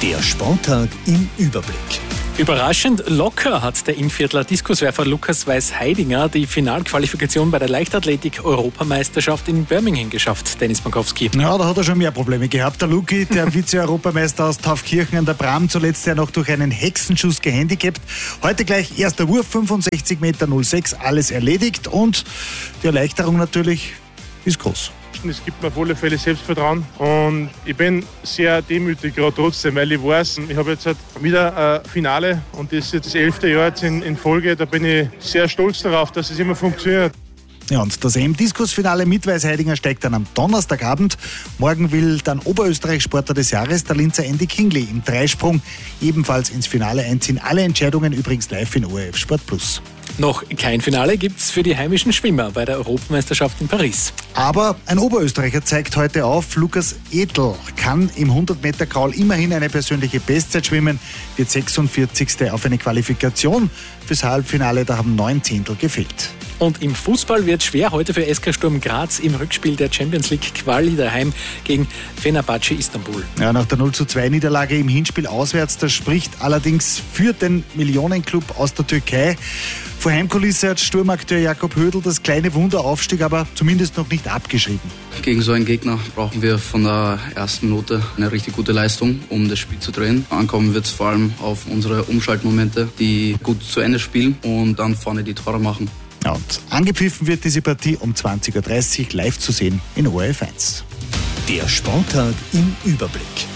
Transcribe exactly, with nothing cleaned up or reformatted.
Der Sporttag im Überblick. Überraschend locker hat der Innviertler Diskuswerfer Lukas Weiß-Heidinger die Finalqualifikation bei der Leichtathletik-Europameisterschaft in Birmingham geschafft. Dennis Bankowski. Ja, da hat er schon mehr Probleme gehabt. Der Luki, der Vize-Europameister aus Taufkirchen an der Bram, zuletzt ja noch durch einen Hexenschuss gehandicapt. Heute gleich erster Wurf, fünfundsechzig Meter null sechs, alles erledigt und die Erleichterung natürlich ist groß. Es gibt mir auf alle Fälle Selbstvertrauen und ich bin sehr demütig gerade trotzdem, weil ich weiß, ich habe jetzt halt wieder ein Finale und das ist jetzt das elfte Jahr jetzt in, in Folge. Da bin ich sehr stolz darauf, dass es immer funktioniert. Ja, und das E M-Diskusfinale mit Weiß-Heidinger steigt dann am Donnerstagabend. Morgen will dann Oberösterreich-Sportler des Jahres, der Linzer Andy Kingley, im Dreisprung ebenfalls ins Finale einziehen. Alle Entscheidungen übrigens live in O R F Sport Plus. Noch kein Finale gibt's für die heimischen Schwimmer bei der Europameisterschaft in Paris. Aber ein Oberösterreicher zeigt heute auf. Lukas Edl kann im hundert Meter Kraul immerhin eine persönliche Bestzeit schwimmen, wird sechsundvierzigste auf eine Qualifikation fürs Halbfinale. Da haben neun Zehntel gefehlt. Und im Fußball wird schwer heute für S K Sturm Graz im Rückspiel der Champions League Quali daheim gegen Fenerbahce Istanbul. Ja, nach der null zu zwei Niederlage im Hinspiel auswärts, das spricht allerdings für den Millionenklub aus der Türkei. Vor Heimkulisse hat Sturmakteur Jakob Hödl das kleine Wunderaufstieg aber zumindest noch nicht abgeschrieben. Gegen so einen Gegner brauchen wir von der ersten Minute eine richtig gute Leistung, um das Spiel zu drehen. Ankommen wird es vor allem auf unsere Umschaltmomente, die gut zu Ende spielen und dann vorne die Tore machen. Ja, und angepfiffen wird diese Partie um zwanzig Uhr dreißig live zu sehen in O R F eins. Der Sporttag im Überblick.